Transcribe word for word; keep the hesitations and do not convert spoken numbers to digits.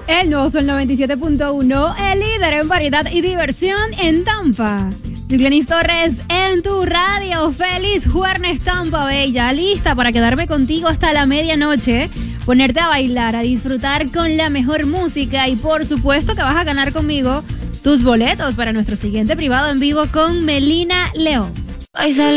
El nuevo Sol noventa y siete punto uno, el líder en variedad y diversión en Tampa. Glenis Torres en tu radio. Feliz jueves, Tampa Bella. Lista para quedarme contigo hasta la medianoche, ponerte a bailar, a disfrutar con la mejor música y por supuesto que vas a ganar conmigo tus boletos para nuestro siguiente privado en vivo con Melina León.